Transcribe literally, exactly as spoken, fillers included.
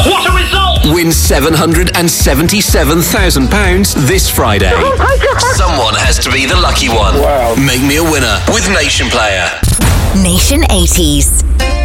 What a result! Win seven hundred seventy-seven thousand pounds this Friday. Oh my God! Someone has to be the lucky one. Wow. Make me a winner with Nation Player. Nation eighties.